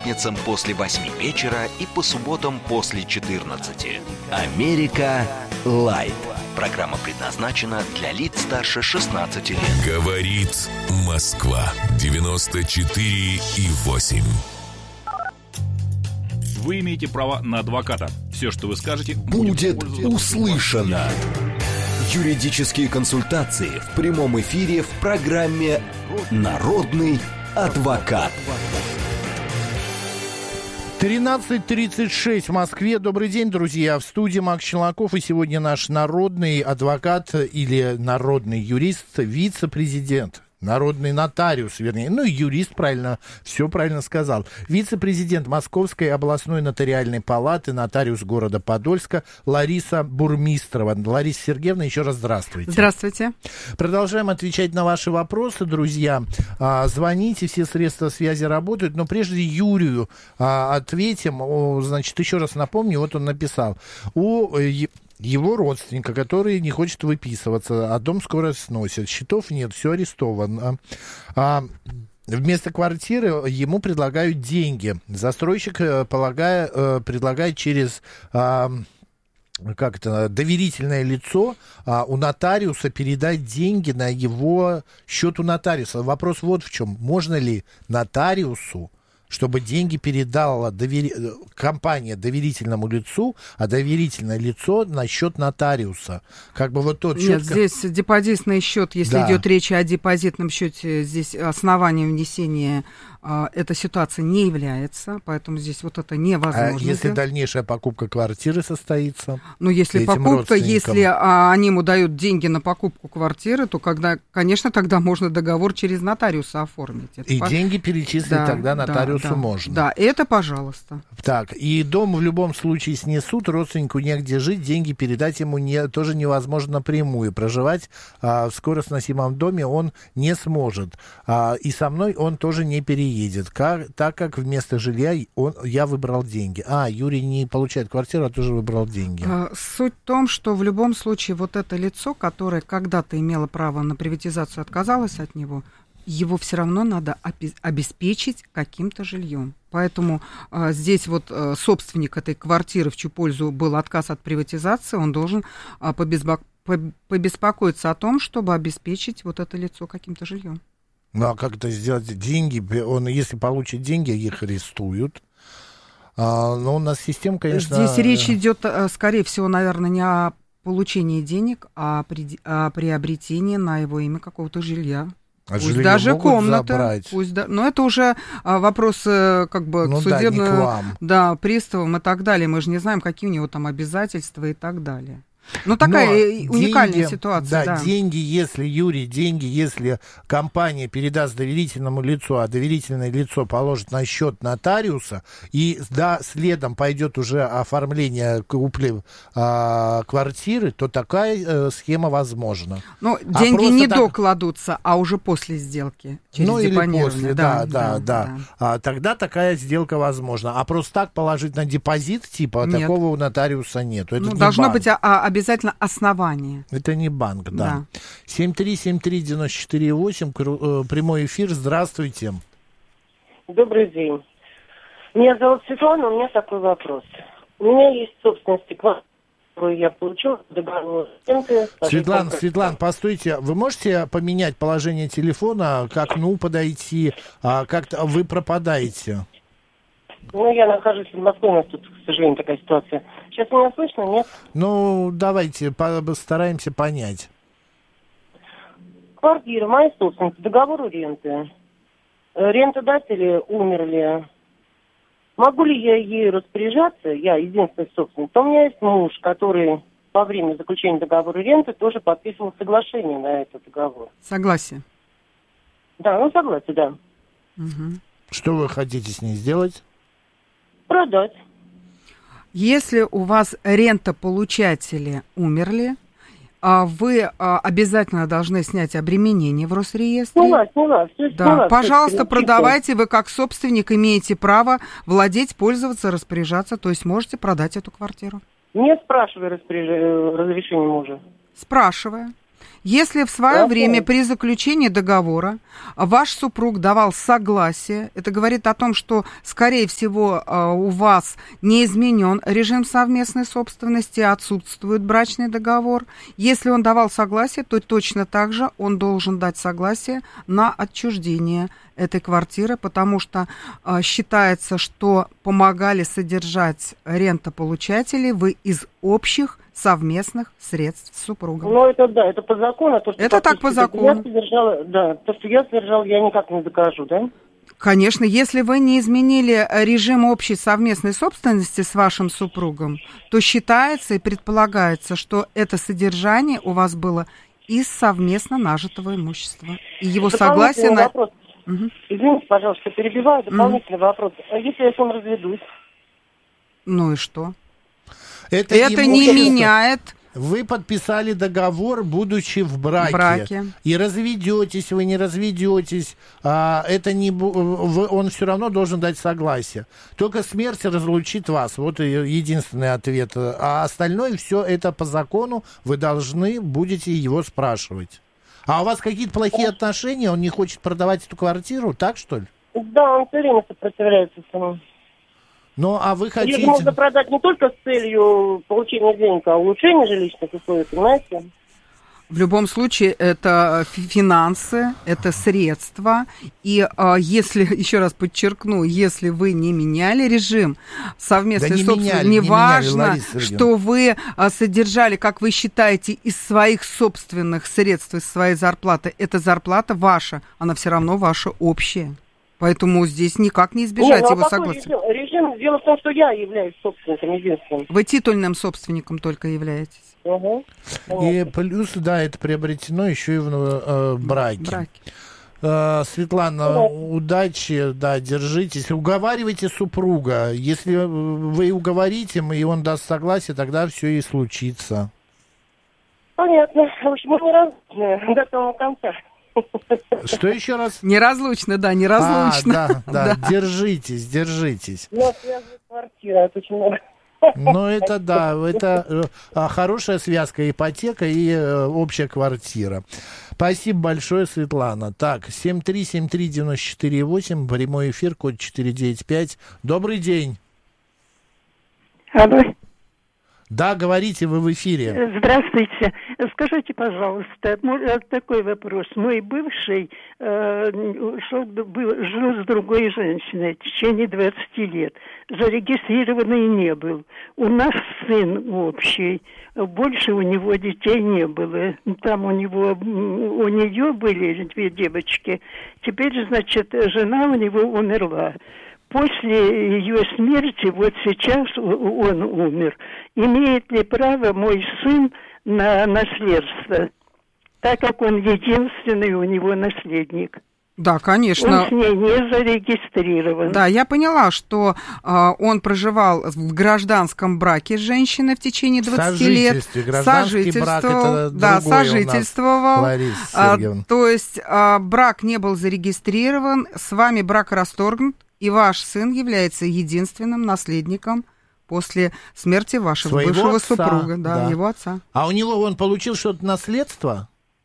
пятницам после 8 вечера и по субботам после 14. Америка Лайт. Программа предназначена для лиц старше 16 лет. Говорит Москва 94,8. Вы имеете право на адвоката. Все, что вы скажете, будет услышано. Юридические консультации в прямом эфире в программе «Народный адвокат». 13:36 в Москве. Добрый день, друзья. В студии Макс Челноков. И сегодня наш народный адвокат или народный юрист, вице-президент. Народный нотариус, вернее, юрист, правильно, все правильно сказал. Вице-президент Московской областной нотариальной палаты, нотариус города Подольска Лариса Бурмистрова. Лариса Сергеевна, еще раз здравствуйте. Здравствуйте. Продолжаем отвечать на ваши вопросы, друзья. Звоните, все средства связи работают, но прежде Юрию ответим. Значит, еще раз напомню, вот он написал. Его родственника, который не хочет выписываться, а дом скоро сносят, счетов нет, все арестовано. Вместо квартиры ему предлагают деньги. Застройщик предлагает через доверительное лицо у нотариуса передать деньги на его счет у нотариуса. Вопрос вот в чем. Можно ли нотариусу, чтобы деньги передала компания доверительному лицу, а доверительное лицо на счет нотариуса? Нет, здесь депозитный счет, если идет речь о депозитном счете, здесь основанием внесения эта ситуация не является, поэтому здесь вот это невозможно. А если дальнейшая покупка квартиры состоится? Если покупка, если они ему дают деньги на покупку квартиры, то конечно, тогда можно договор через нотариуса оформить. Деньги перечислить тогда нотариусу можно. Да, это пожалуйста. Так, и дом в любом случае снесут, родственнику негде жить, деньги передать ему тоже невозможно напрямую. Проживать в скоро сносимом доме он не сможет. И со мной он тоже не переедет. Так как вместо жилья я выбрал деньги. Юрий не получает квартиру, а тоже выбрал деньги. Суть в том, что в любом случае вот это лицо, которое когда-то имело право на приватизацию, отказалось от него, его все равно надо обеспечить каким-то жильем. Поэтому здесь собственник этой квартиры, в чью пользу был отказ от приватизации, он должен побеспокоиться о том, чтобы обеспечить вот это лицо каким-то жильем. А как это сделать? Деньги, если получит деньги, их арестуют. Но у нас система, конечно... Здесь речь идет, скорее всего, наверное, не о получении денег, а о приобретении на его имя какого-то жилья. Пусть даже комната. Но это уже вопрос к судебным приставам и так далее. Мы же не знаем, какие у него там обязательства и так далее. Такая уникальная ситуация. Деньги, если компания передаст доверительному лицу, а доверительное лицо положит на счет нотариуса, и следом пойдет уже оформление квартиры, то такая схема возможна. Деньги не докладутся, а уже после сделки. Через депонирование. Тогда такая сделка возможна. А просто так положить на депозит, такого у нотариуса нет. Должно быть обязательно основание. Это не банк, да. 7373948, прямой эфир, здравствуйте. Добрый день. Меня зовут Светлана, у меня такой вопрос. У меня есть собственность квартира, которую я получила договор. Светлана, постойте, вы можете поменять положение телефона, к окну подойти, как-то вы пропадаете? Я нахожусь в Москве, у нас тут, к сожалению, такая ситуация. Сейчас меня слышно, нет? Давайте постараемся понять. Квартира моя собственность, договор ренты. Рентодатели умерли. Могу ли я ею распоряжаться? Я единственный собственник. У меня есть муж, который во время заключения договора ренты тоже подписывал соглашение на этот договор. Согласие? Да, согласие, да. Угу. Что вы хотите с ней сделать? Продать. Если у вас рентополучатели умерли, вы обязательно должны снять обременение в Росреестре. Сняла. Пожалуйста, продавайте. Вы как собственник имеете право владеть, пользоваться, распоряжаться. То есть можете продать эту квартиру. Не спрашивая разрешение мужа. Спрашивая. Если в свое время при заключении договора ваш супруг давал согласие, это говорит о том, что, скорее всего, у вас не изменен режим совместной собственности, отсутствует брачный договор. Если он давал согласие, то точно так же он должен дать согласие на отчуждение этой квартиры, потому что считается, что помогали содержать рентополучателей вы из общих совместных средств с супругом. Ну, это да, это по закону. То, что это так по закону. То, что я содержала, я никак не докажу, да? Конечно, если вы не изменили режим общей совместной собственности с вашим супругом, то считается и предполагается, что это содержание у вас было из совместно нажитого имущества. И его согласие на... Вопрос. Угу. Извините, пожалуйста, перебиваю. Дополнительный вопрос. А если я с ним разведусь? Ну и что? Это не меняет. Вы подписали договор, будучи в браке. И разведетесь, вы не разведетесь, он все равно должен дать согласие. Только смерть разлучит вас. Вот единственный ответ. А остальное все это по закону, вы должны будете его спрашивать. А у вас какие-то плохие отношения? Он не хочет продавать эту квартиру, так что ли? Да, он все время сопротивляется самому. Ну, а вы хотите... Ее можно продать не только с целью получения денег, а улучшения жилищных условий, понимаете? В любом случае, это финансы, это средства. И если, еще раз подчеркну, если вы не меняли режим совместной собственности, неважно, что вы содержали, как вы считаете, из своих собственных средств, из своей зарплаты, эта зарплата ваша, она все равно ваша общая. Поэтому здесь никак не избежать его согласия. Режим? Дело в том, что я являюсь собственником единственным. Вы титульным собственником только являетесь. Угу. И плюс, да, это приобретено еще и в браке. Светлана, удачи, да, держитесь. Уговаривайте супруга. Если вы уговорите, и он даст согласие, тогда все и случится. Понятно. В общем, мы неразлучны до самого конца. Что еще раз? Неразлучно, да, неразлучно. Да, держитесь. Но связывает квартира, это очень много. Ну, это да, это хорошая связка, ипотека и общая квартира. Спасибо большое, Светлана. Так, 7373948, прямой эфир, код 495. Добрый день. Алло. Да, говорите, вы в эфире. Здравствуйте. Скажите, пожалуйста, такой вопрос. Мой бывший жил с другой женщиной в течение 20 лет. Зарегистрированный не был. У нас сын общий. Больше у него детей не было. Там у нее были 2 девочки. Теперь, значит, жена у него умерла. После ее смерти, вот сейчас он умер, имеет ли право мой сын на наследство, так как он единственный у него наследник? Да, конечно. Он с ней не зарегистрирован. Да, я поняла, что он проживал в гражданском браке с женщиной в течение 20 лет. Сожительствовал. То есть брак не был зарегистрирован, с вами брак расторгнут, и ваш сын является единственным наследником после смерти вашего бывшего супруга, его отца. А у него он получил что-то наследство?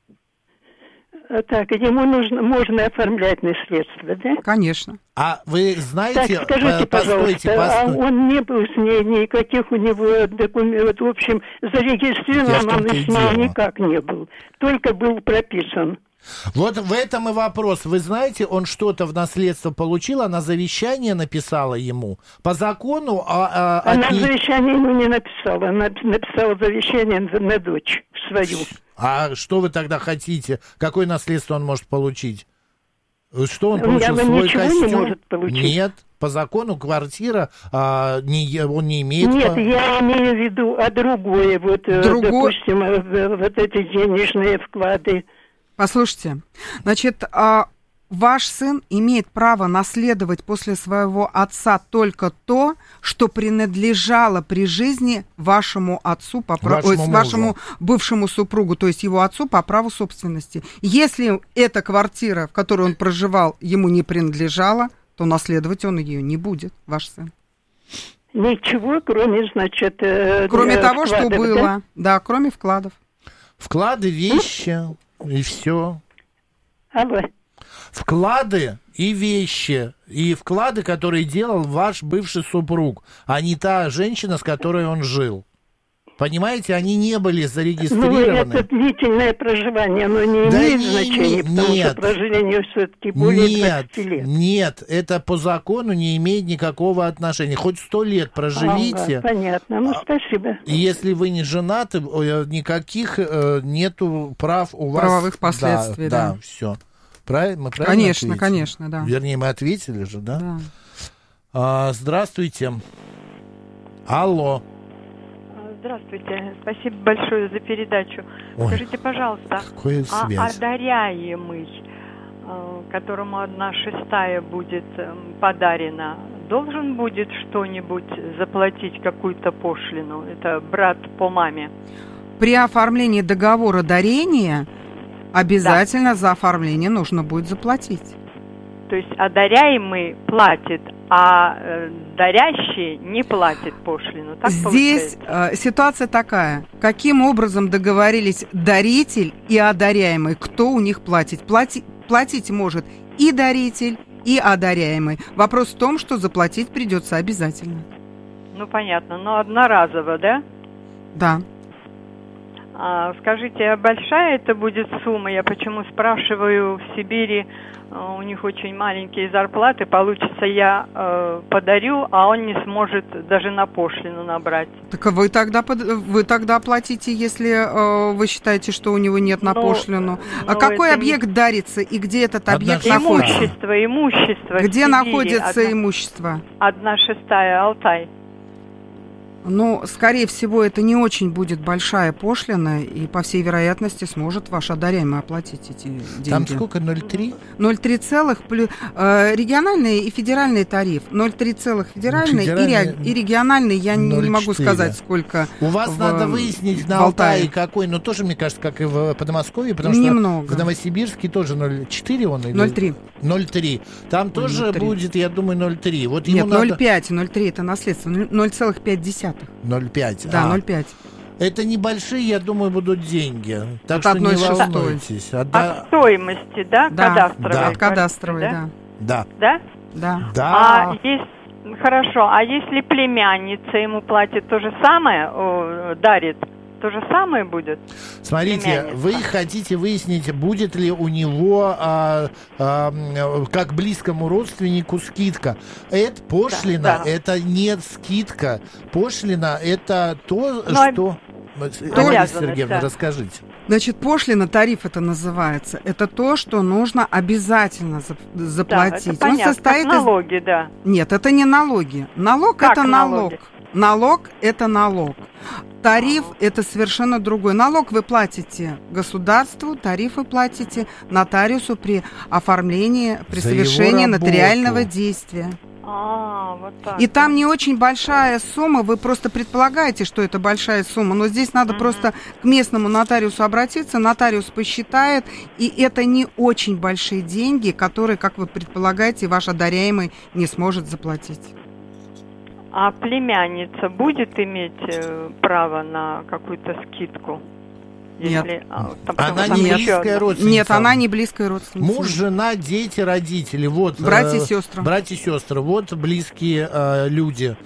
Так, ему можно оформлять наследство, да? Конечно. А вы знаете... Так, скажите, пожалуйста, а он не был с ней, никаких у него документов, в общем, зарегистрирован он с ней никак не был, только был прописан. Вот в этом и вопрос. Вы знаете, он что-то в наследство получил, она завещание написала ему. По закону... Она завещание ему не написала. Она написала завещание на дочь свою. А что вы тогда хотите? Какое наследство он может получить? Что он получил? Свой костюм? Не может получить. Нет. По закону квартира он не имеет... Нет, я имею в виду другое. Допустим, вот эти денежные вклады. Послушайте, значит, ваш сын имеет право наследовать после своего отца только то, что принадлежало при жизни вашему отцу, вашему бывшему супругу, то есть его отцу по праву собственности. Если эта квартира, в которой он проживал, ему не принадлежала, то наследовать он ее не будет, ваш сын. Ничего, кроме, значит, кроме того, вкладов, что было, да, кроме вкладов. Вклады, вещи и все. Алло. Вклады и вещи. И вклады, которые делал ваш бывший супруг, а не та женщина, с которой он жил. Понимаете, они не были зарегистрированы. Ну, это длительное проживание, оно не имеет значения, потому что проживание все-таки более 20 лет. Нет, это по закону не имеет никакого отношения. Хоть 100 лет проживите. Ага, понятно, ну спасибо. Если вы не женаты, никаких нету прав у вас. Правовых последствий, да. Да, все. Мы правильно конечно, ответили? Конечно, да. Вернее, мы ответили же, да? Да. Здравствуйте. Алло. Здравствуйте, спасибо большое за передачу. Ой, скажите, пожалуйста, одаряемый, которому 1/6 будет подарена, должен будет что-нибудь заплатить, какую-то пошлину? Это брат по маме. При оформлении договора дарения обязательно за оформление нужно будет заплатить. То есть одаряемый платит, а дарящий не платит пошлину. Так здесь ситуация такая. Каким образом договорились даритель и одаряемый? Кто у них платит? Платить может и даритель, и одаряемый. Вопрос в том, что заплатить придется обязательно. Ну, понятно. Но одноразово, да? Да. Скажите, а большая это будет сумма? Я почему спрашиваю, в Сибири у них очень маленькие зарплаты, получится, я подарю, а он не сможет даже на пошлину набрать. Так вы тогда платите, если вы считаете, что у него нет на пошлину. А какой объект дарится и где этот объект находится? Имущество. Где находится имущество? 1/6 Алтай. Ну, скорее всего, это не очень будет большая пошлина, и, по всей вероятности, сможет ваш одаряемый оплатить эти деньги. Там сколько? 0,3? 0,3 целых, региональный и федеральный тариф. 0,3 целых федеральный и региональный, я 0,4. Не могу сказать, сколько. У вас надо выяснить на Алтае какой, но тоже, мне кажется, как и в Подмосковье, потому немного. Что в Новосибирске тоже 0,4 он или? 0,3. 0,3. Там тоже 0,3. Будет, я думаю, 0,3. Вот нет, 0,5, 0,3 это наследство, 0,5. 0,5. Да, 0,5. Это небольшие, я думаю, будут деньги. Так что не волнуйтесь. От стоимости, да? Кадастровой. Да, от кадастровой, да. Да. Да? Да. Да. Хорошо, а если племянница ему платит то же самое, дарит, то же самое будет? Смотрите, вы хотите выяснить, будет ли у него как близкому родственнику скидка. Это пошлина, это не скидка. Пошлина это то, что... Лариса Сергеевна, расскажите. Значит, пошлина, тариф это называется. Это то, что нужно обязательно заплатить. Да, это понятно. Он состоит как налоги, да. Нет, это не налоги. Налог как это налог. Налог это налог. Тариф это совершенно другой. Налог вы платите государству, тариф вы платите нотариусу при оформлении, при совершении нотариального действия. Вот так. И там не очень большая сумма, вы просто предполагаете, что это большая сумма, но здесь надо просто к местному нотариусу обратиться, нотариус посчитает, и это не очень большие деньги, которые, как вы предполагаете, ваш одаряемый не сможет заплатить. А племянница будет иметь право на какую-то скидку? Если, она не близкая родственница. Нет, она не близкая родственница. Муж, жена, дети, родители. Вот, братья и сестры. Братья и сестры. Вот близкие люди.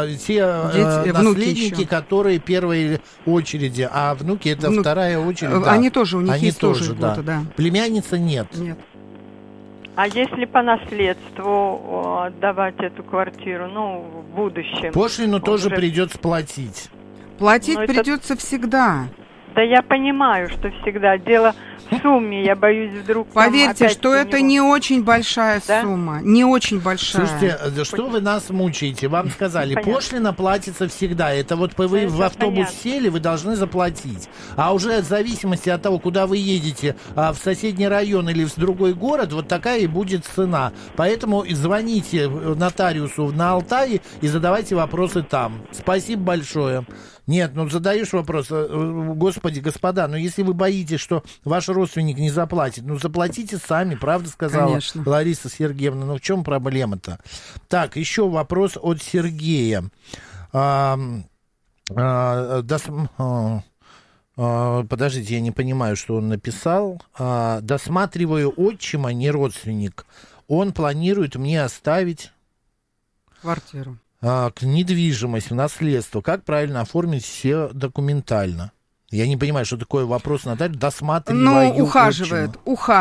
Те наследники, которые первой очереди, а внуки это вторая очередь. Они тоже, у них есть тоже льготы, да. Племянница нет. Нет. А если по наследству отдавать эту квартиру, в будущем? Пошлину тоже придется платить. Платить придется всегда. Да я понимаю, что всегда. Дело в сумме, я боюсь вдруг... Поверьте, что это не очень большая сумма. Не очень большая. Слушайте, что вы нас мучаете? Вам сказали, пошлина платится всегда. Это вот вы в автобус сели, вы должны заплатить. А уже в зависимости от того, куда вы едете, в соседний район или в другой город, вот такая и будет цена. Поэтому звоните нотариусу на Алтае и задавайте вопросы там. Спасибо большое. Нет, задаешь вопрос, господи, господа, если вы боитесь, что ваш родственник не заплатит, заплатите сами, правда сказала Конечно. Лариса Сергеевна, в чем проблема-то? Так, еще вопрос от Сергея. Подождите, я не понимаю, что он написал. Досматриваю отчима, не родственник. Он планирует мне оставить... Квартиру. Недвижимость в наследство. Как правильно оформить все документально? Я не понимаю, что такое вопрос, Наталья. Досматриваю ухаживает.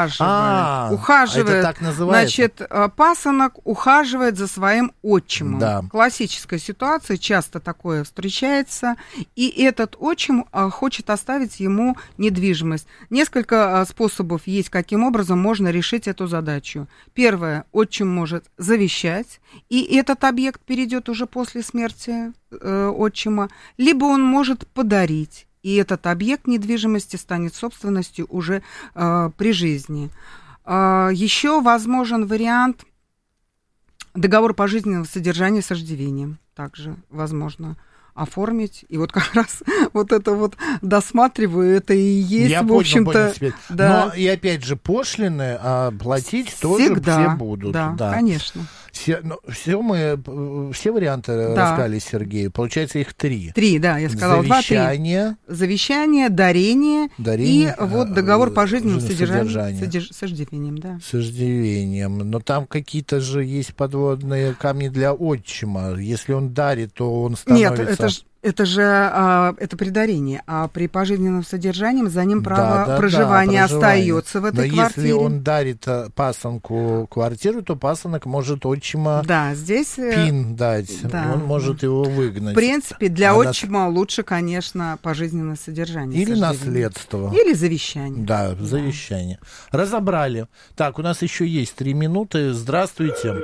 Это так называется? Значит, пасынок ухаживает за своим отчимом. Да. Классическая ситуация, часто такое встречается. И этот отчим хочет оставить ему недвижимость. Несколько способов есть, каким образом можно решить эту задачу. Первое, отчим может завещать, и этот объект перейдет уже после смерти отчима. Либо он может подарить. И этот объект недвижимости станет собственностью уже при жизни. Еще возможен вариант договора пожизненного содержания с иждивением. Также возможно оформить. И вот как раз вот это вот досматриваю, это и есть, я в общем-то... Да. Но и опять же пошлины платить тоже все будут. Да, конечно. Все варианты рассказали Сергею. Получается, их 3. 3, да, я сказала. Завещание, дарение и вот договор пожизненного содержания с иждивением, да. С иждивением. Но там какие-то же есть подводные камни для отчима. Если он дарит, то он становится... Нет, это при дарении, а при пожизненном содержании за ним право проживания остается в этой квартире. Но если он дарит пасынку квартиру, то пасынок может отчима пин дать, он может его выгнать. В принципе, для отчима лучше, конечно, пожизненное содержание. Или наследство. Или завещание. Да, завещание. Разобрали. Так, у нас еще есть 3 минуты. Здравствуйте.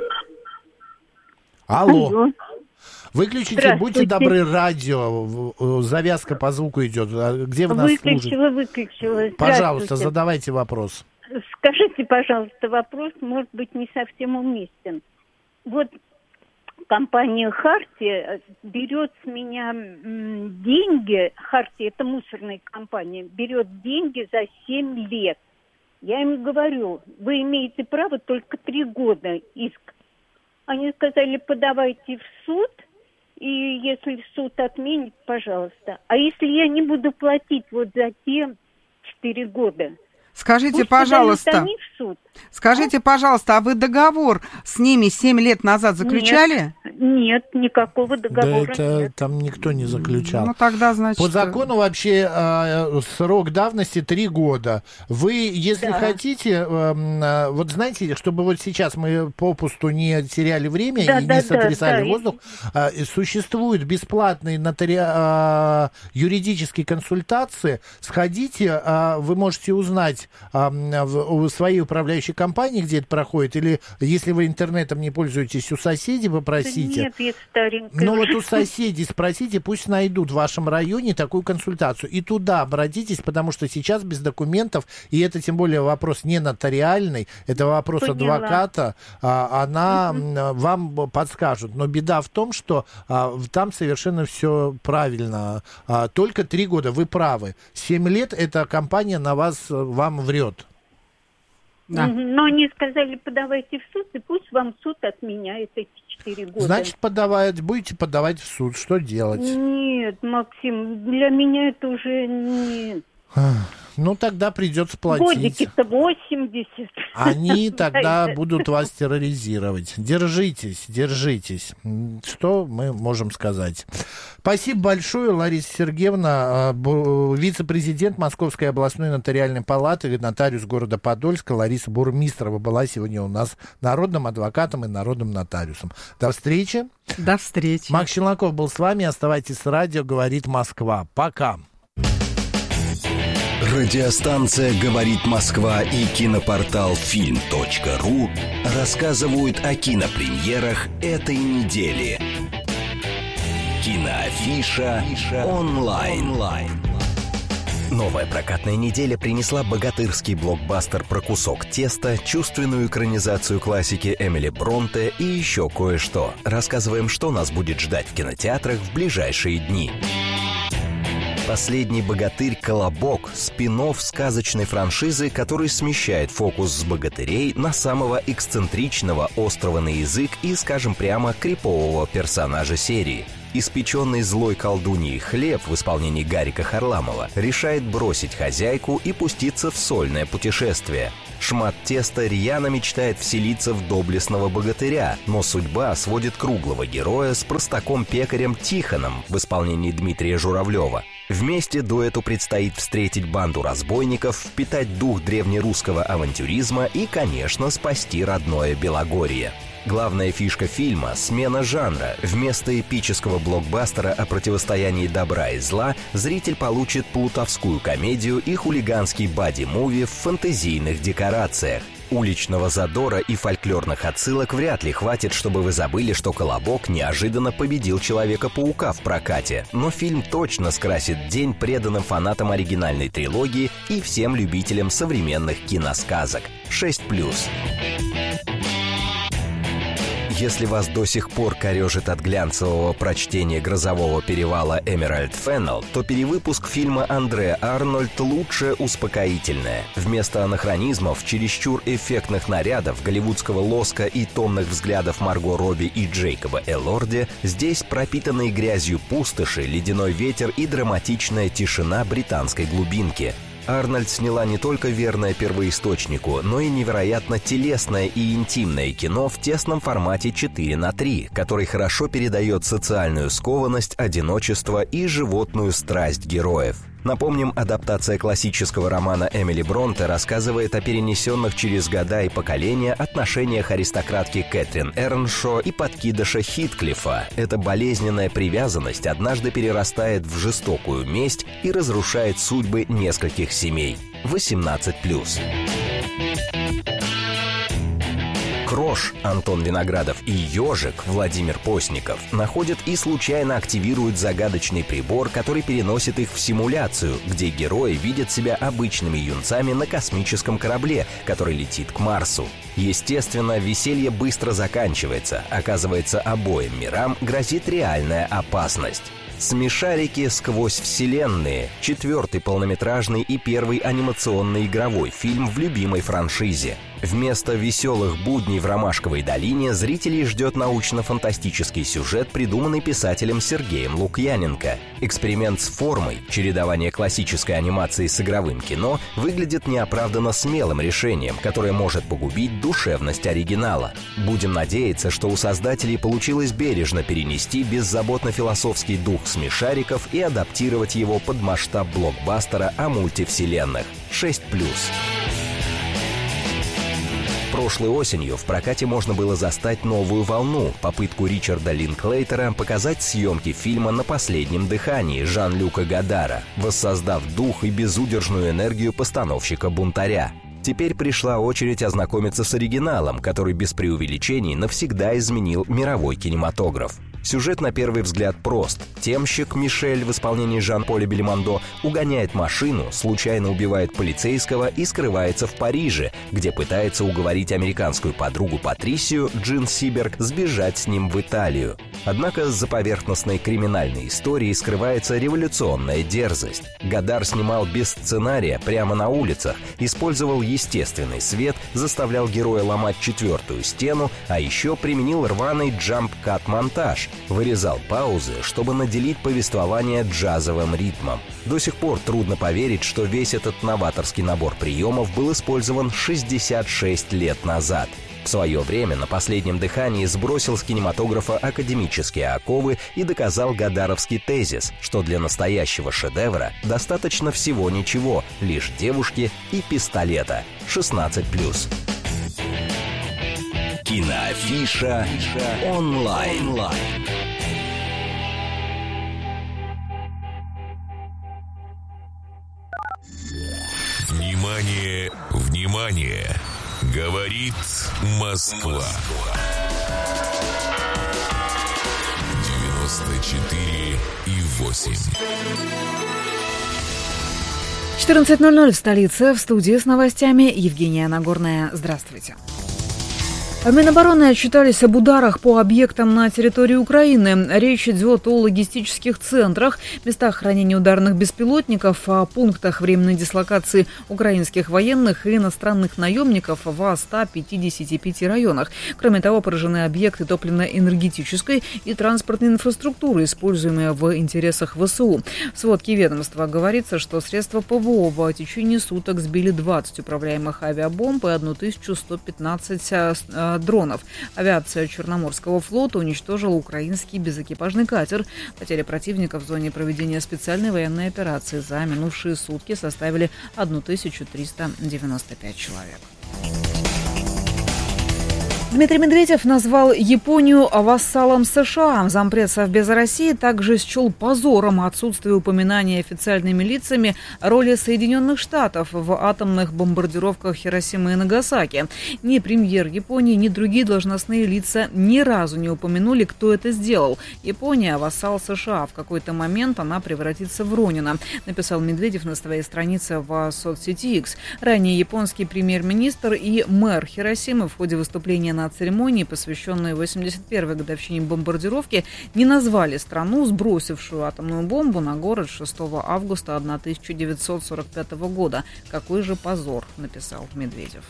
Алло. Выключите, будьте добры, радио. Завязка по звуку идет. Где вы нас слушаете? Выключила. Пожалуйста, задавайте вопрос. Скажите, пожалуйста, вопрос, может быть, не совсем уместен. Вот компания «Хартия» берет с меня деньги, «Хартия» — это мусорная компания, берет деньги за 7 лет. Я им говорю, вы имеете право только 3 года иск. Они сказали, подавайте в суд, и если суд отменит, пожалуйста. А если я не буду платить вот за те 4 года? Скажите, пожалуйста, а вы договор с ними 7 лет назад заключали? Нет, никакого договора нет. Там никто не заключал. Ну, тогда, значит... По закону вообще срок давности 3 года. Вы, если хотите, вот знаете, чтобы вот сейчас мы попусту не теряли время и не сотрясали воздух, существуют бесплатные юридические консультации. Сходите, вы можете узнать у своей управляющей компании, где это проходит, или если вы интернетом не пользуетесь, у соседей попросите. Нет, я старенькая. Ну вот у соседей спросите, пусть найдут в вашем районе такую консультацию. И туда обратитесь, потому что сейчас без документов, и это тем более вопрос не нотариальный, это вопрос адвоката, она вам подскажет. Но беда в том, что там совершенно все правильно. Только 3 года, вы правы. 7 лет эта компания вам врет. Да. Но они сказали, подавайте в суд, и пусть вам суд отменяет эти 4 года. Значит, будете подавать в суд. Что делать? Нет, Максим, для меня это уже не... Ну, тогда придется платить. Годики-то 80. Они тогда будут вас терроризировать. Держитесь. Что мы можем сказать? Спасибо большое, Лариса Сергеевна, вице-президент Московской областной нотариальной палаты, нотариус города Подольска. Лариса Бурмистрова была сегодня у нас народным адвокатом и народным нотариусом. До встречи. До встречи. Макс Челноков был с вами. Оставайтесь с радио «Говорит Москва». Пока. Радиостанция «Говорит Москва» и кинопортал film.ru рассказывают о кинопремьерах этой недели. Киноафиша онлайн. Новая прокатная неделя принесла богатырский блокбастер про кусок теста, чувственную экранизацию классики Эмили Бронте и еще кое-что. Рассказываем, что нас будет ждать в кинотеатрах в ближайшие дни. «Последний богатырь. Колобок» — спин-офф сказочной франшизы, который смещает фокус с богатырей на самого эксцентричного, острого на язык и, скажем прямо, крипового персонажа серии. Испеченный злой колдуньей хлеб в исполнении Гарика Харламова решает бросить хозяйку и пуститься в сольное путешествие. Шмат теста рьяно мечтает вселиться в доблестного богатыря, но судьба сводит круглого героя с простаком-пекарем Тихоном в исполнении Дмитрия Журавлева. Вместе дуэту предстоит встретить банду разбойников, впитать дух древнерусского авантюризма и, конечно, спасти родное Белогорье. Главная фишка фильма – смена жанра. Вместо эпического блокбастера о противостоянии добра и зла зритель получит плутовскую комедию и хулиганский бади-муви в фэнтезийных декорациях. Уличного задора и фольклорных отсылок вряд ли хватит, чтобы вы забыли, что Колобок неожиданно победил Человека-паука в прокате. Но фильм точно скрасит день преданным фанатам оригинальной трилогии и всем любителям современных киносказок. 6+. Если вас до сих пор корежит от глянцевого прочтения «Грозового перевала» Эмеральд Феннелл, то перевыпуск фильма Андре Арнольд лучшее успокоительное. Вместо анахронизмов, чересчур эффектных нарядов, голливудского лоска и томных взглядов Марго Робби и Джейкоба Элорди, здесь пропитанные грязью пустоши, ледяной ветер и драматичная тишина британской глубинки. Арнольд сняла не только верное первоисточнику, но и невероятно телесное и интимное кино в тесном формате 4:3, который хорошо передает социальную скованность, одиночество и животную страсть героев. Напомним, адаптация классического романа Эмили Бронте рассказывает о перенесенных через года и поколения отношениях аристократки Кэтрин Эрншо и подкидыша Хитклифа. Эта болезненная привязанность однажды перерастает в жестокую месть и разрушает судьбы нескольких семей. 18+. Крош Антон Виноградов и Ежик Владимир Постников находят и случайно активируют загадочный прибор, который переносит их в симуляцию, где герои видят себя обычными юнцами на космическом корабле, который летит к Марсу. Естественно, веселье быстро заканчивается. Оказывается, обоим мирам грозит реальная опасность. «Смешарики сквозь вселенные» — 4-й полнометражный и 1-й анимационный игровой фильм в любимой франшизе. Вместо веселых будней в Ромашковой долине зрителей ждет научно-фантастический сюжет, придуманный писателем Сергеем Лукьяненко. Эксперимент с формой, чередование классической анимации с игровым кино, выглядит неоправданно смелым решением, которое может погубить душевность оригинала. Будем надеяться, что у создателей получилось бережно перенести беззаботно-философский дух «Смешариков» и адаптировать его под масштаб блокбастера о мультивселенных. 6+. Прошлой осенью в прокате можно было застать новую волну — попытку Ричарда Линклейтера показать съемки фильма «На последнем дыхании» Жан-Люка Годара, воссоздав дух и безудержную энергию постановщика-бунтаря. Теперь пришла очередь ознакомиться с оригиналом, который без преувеличений навсегда изменил мировой кинематограф. Сюжет на первый взгляд прост. Темщик Мишель в исполнении Жан-Поля Бельмондо угоняет машину, случайно убивает полицейского и скрывается в Париже, где пытается уговорить американскую подругу Патрисию, Джин Сиберг, сбежать с ним в Италию. Однако за поверхностной криминальной историей скрывается революционная дерзость. Годар снимал без сценария прямо на улицах, использовал естественный свет, заставлял героя ломать четвертую стену, а еще применил рваный джамп-кат-монтаж, вырезал паузы, чтобы наделить повествование джазовым ритмом. До сих пор трудно поверить, что весь этот новаторский набор приемов был использован 66 лет назад. В свое время «На последнем дыхании» сбросил с кинематографа академические оковы и доказал годаровский тезис, что для настоящего шедевра достаточно всего ничего, лишь девушки и пистолета. 16+. Киноафиша онлайн. Внимание, внимание! Говорит Москва. 94,8. 14:00 в столице. В студии с новостями Евгения Нагорная. Здравствуйте. Минобороны отчитались об ударах по объектам на территории Украины. Речь идет о логистических центрах, местах хранения ударных беспилотников, о пунктах временной дислокации украинских военных и иностранных наемников в 155 районах. Кроме того, поражены объекты топливно-энергетической и транспортной инфраструктуры, используемые в интересах ВСУ. В сводке ведомства говорится, что средства ПВО в течение суток сбили 20 управляемых авиабомб и 1115 дронов. Авиация Черноморского флота уничтожила украинский безэкипажный катер. Потери противника в зоне проведения специальной военной операции за минувшие сутки составили 1395 человек. Дмитрий Медведев назвал Японию вассалом США. Зампред Совбеза России также счел позором отсутствие упоминания официальными лицами роли Соединенных Штатов в атомных бомбардировках Хиросимы и Нагасаки. Ни премьер Японии, ни другие должностные лица ни разу не упомянули, кто это сделал. Япония – вассал США. В какой-то момент она превратится в Ронина, написал Медведев на своей странице в соцсети X. Ранее японский премьер-министр и мэр Хиросимы в ходе выступления на церемонии, посвященной 81-й годовщине бомбардировки, не назвали страну, сбросившую атомную бомбу на город 6 августа 1945 года. Какой же позор, написал Медведев.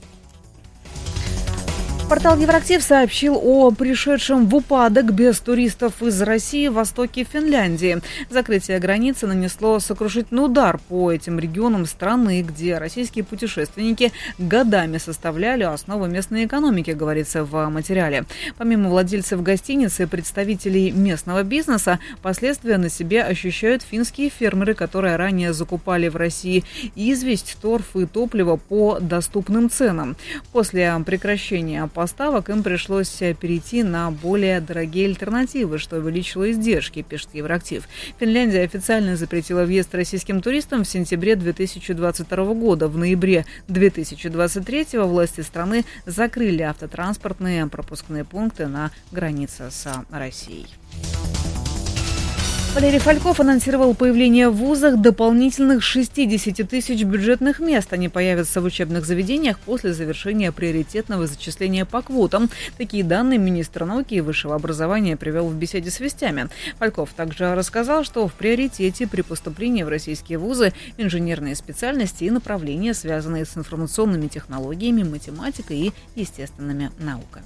Портал Евроактив сообщил о пришедшем в упадок без туристов из России в востоке Финляндии. Закрытие границы нанесло сокрушительный удар по этим регионам страны, где российские путешественники годами составляли основу местной экономики, говорится в материале. Помимо владельцев гостиницы и представителей местного бизнеса, последствия на себе ощущают финские фермеры, которые ранее закупали в России известь, торф и топливо по доступным ценам. После прекращения поставок им пришлось перейти на более дорогие альтернативы, что увеличило издержки, пишет Евроактив. Финляндия официально запретила въезд российским туристам в сентябре 2022 года. В ноябре 2023 власти страны закрыли автотранспортные пропускные пункты на границе с Россией. Валерий Фальков анонсировал появление в вузах дополнительных 60 тысяч бюджетных мест. Они появятся в учебных заведениях после завершения приоритетного зачисления по квотам. Такие данные министр науки и высшего образования привел в беседе с вестями. Фальков также рассказал, что в приоритете при поступлении в российские вузы инженерные специальности и направления, связанные с информационными технологиями, математикой и естественными науками.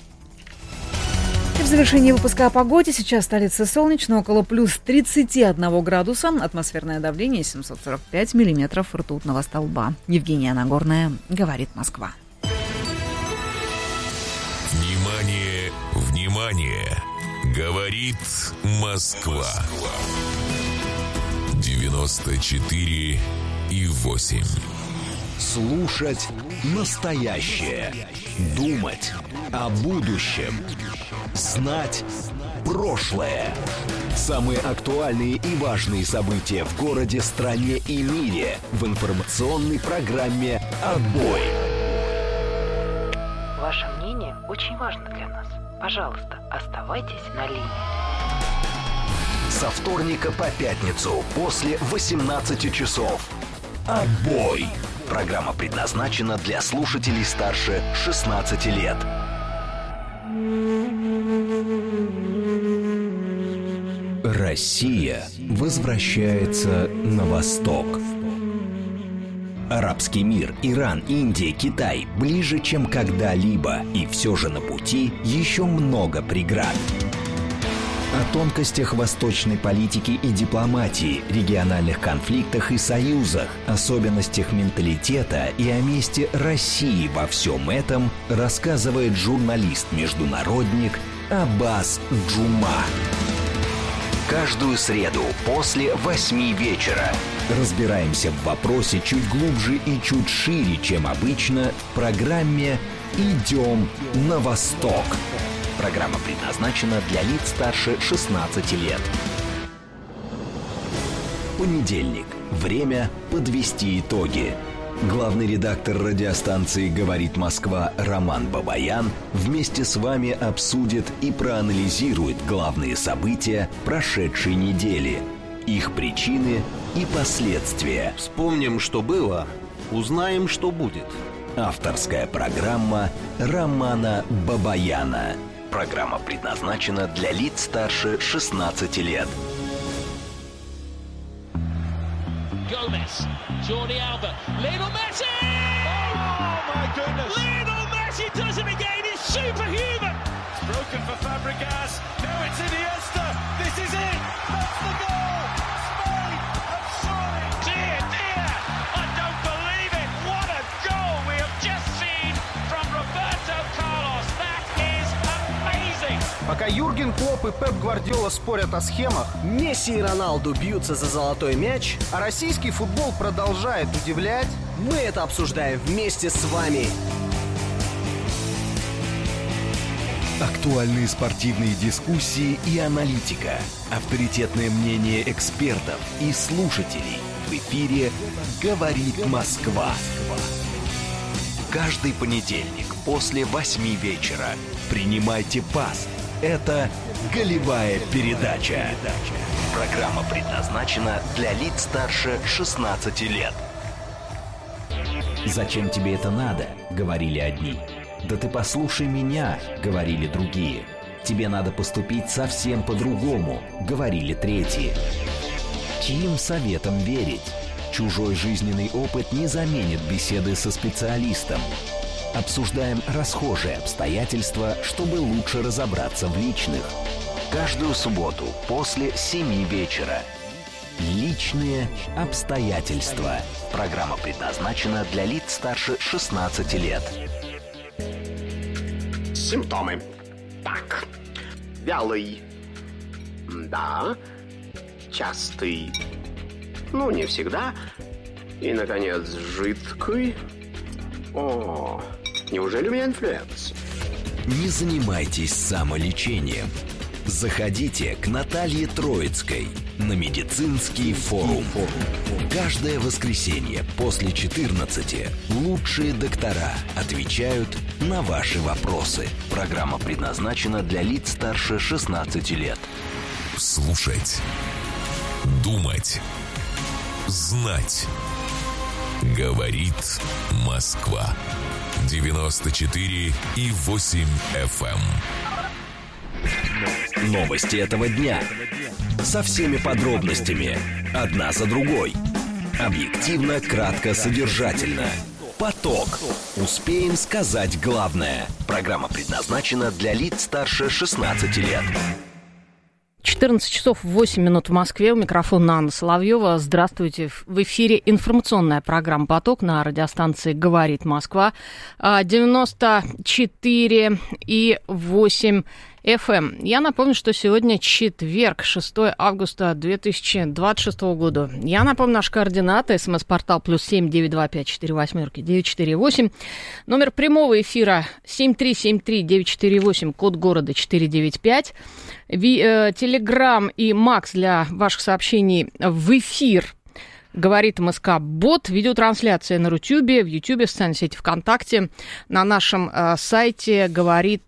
В завершении выпуска о погоде. Сейчас в столице солнечно, около плюс 31 градуса. Атмосферное давление 745 миллиметров ртутного столба. Евгения Нагорная, говорит Москва. Внимание, внимание! Говорит Москва. 94,8. Слушать настоящее. Думать о будущем. Знать прошлое. Самые актуальные и важные события в городе, стране и мире в информационной программе «Отбой». Ваше мнение очень важно для нас. Пожалуйста, оставайтесь на линии. Со вторника по пятницу после 18 часов. «Отбой». Программа предназначена для слушателей старше 16 лет. Россия возвращается на восток. Арабский мир, Иран, Индия, Китай ближе, чем когда-либо, и все же на пути еще много преград. О тонкостях восточной политики и дипломатии, региональных конфликтах и союзах, особенностях менталитета и о месте России во всем этом рассказывает журналист-международник Аббас Джума. Каждую среду после 8 вечера разбираемся в вопросе чуть глубже и чуть шире, чем обычно, в программе «Идем на восток». Программа предназначена для лиц старше 16 лет. Понедельник. Время подвести итоги. Главный редактор радиостанции «Говорит Москва» Роман Бабаян вместе с вами обсудит и проанализирует главные события прошедшей недели, их причины и последствия. Вспомним, что было, узнаем, что будет. Авторская программа Романа Бабаяна. Программа предназначена для лиц старше 16 лет. Gomez, Jordi Alba, Lionel Messi! Oh my goodness! Lionel Messi does it again. It's superhuman. It's broken for Fabregas. Now it's Iniesta. This is it. That's the goal. Spain have surely. Dear, dear, I don't believe it. What a goal we have just seen from Roberto Carlos. That is amazing. Пока Юрген Клопп и Пеп Гвардиола спорят о схемах, Месси и Роналду бьются за золотой мяч, а российский футбол продолжает удивлять, мы это обсуждаем вместе с вами. Актуальные спортивные дискуссии и аналитика. Авторитетное мнение экспертов и слушателей. В эфире «Говорит Москва». Каждый понедельник после 8 вечера. Принимайте пас. Это «Голевая передача». Программа предназначена для лиц старше 16 лет. «Зачем тебе это надо?» — говорили одни. «Да ты послушай меня», — говорили другие. «Тебе надо поступить совсем по-другому», — говорили третьи. Чьим советом верить? Чужой жизненный опыт не заменит беседы со специалистом. Обсуждаем расхожие обстоятельства, чтобы лучше разобраться в личных. Каждую субботу после 7 вечера. Личные обстоятельства. Программа предназначена для лиц старше 16 лет. Симптомы. Так. Вялый. Да. Частый. Ну, не всегда. И, наконец, жидкий. О, неужели у меня инфлюенс? Не занимайтесь самолечением. Заходите к Наталье Троицкой на медицинский форум. Каждое воскресенье после 14 лучшие доктора отвечают на ваши вопросы. Программа предназначена для лиц старше 16 лет. Слушать. Думать. Знать. Говорит Москва. 94,8 FM. Новости этого дня. Со всеми подробностями. Одна за другой. Объективно, кратко, содержательно. Поток. Успеем сказать главное. Программа предназначена для лиц старше 16 лет. 14 часов 8 минут в Москве. У микрофона Анна Соловьева. Здравствуйте. В эфире информационная программа «Поток» на радиостанции «Говорит Москва». 94,8 FM. Я напомню, что сегодня четверг, 6 августа 2026 года. Я напомню, наши координаты. СМС-портал +7 925 48 948. Номер прямого эфира 7373 948, код города 495. Телеграм и Макс для ваших сообщений в эфир. Говорит МСК Бот. Видеотрансляция на Рутюбе, в Ютубе, в социальной сети ВКонтакте. На нашем сайте говорит